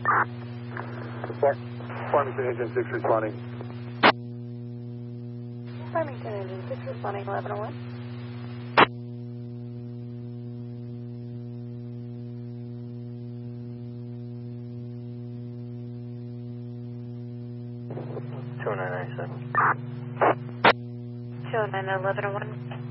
Farmington Engine 6 responding. Farmington Engine 6 responding 1101. Two 997. 209 1101.